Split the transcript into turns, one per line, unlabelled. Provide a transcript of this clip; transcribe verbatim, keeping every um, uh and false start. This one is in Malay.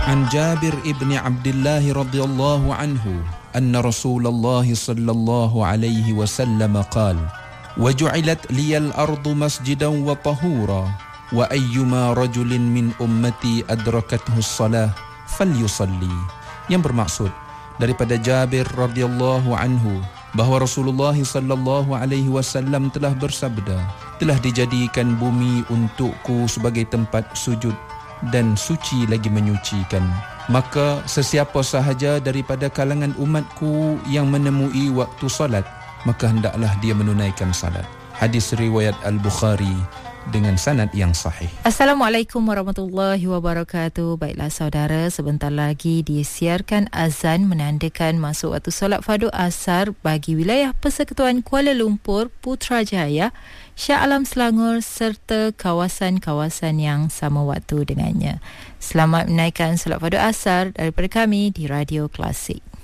An Jabir ibn Abdullah radhiyallahu anhu anna Rasulullah sallallahu alaihi wasallam qala وجعلت لي الأرض مسجدا وطهورا وأيما رجل من أمتي أدركته الصلاة فليصلي. Yang bermaksud daripada Jabir radhiyallahu anhu bahawa Rasulullah sallallahu alaihi wasallam telah bersabda, telah dijadikan bumi untukku sebagai tempat sujud dan suci lagi menyucikan. Maka sesiapa sahaja daripada kalangan umatku yang menemui waktu salat, maka hendaklah dia menunaikan salat. Hadis riwayat Al-Bukhari dengan sanad yang sahih.
Assalamualaikum warahmatullahi wabarakatuh. Baiklah saudara, sebentar lagi disiarkan azan menandakan masuk waktu solat fardu asar bagi wilayah Persekutuan Kuala Lumpur, Putrajaya, Shah Alam Selangor serta kawasan-kawasan yang sama waktu dengannya. Selamat menaikkan solat fardu asar daripada kami di Radio Klasik.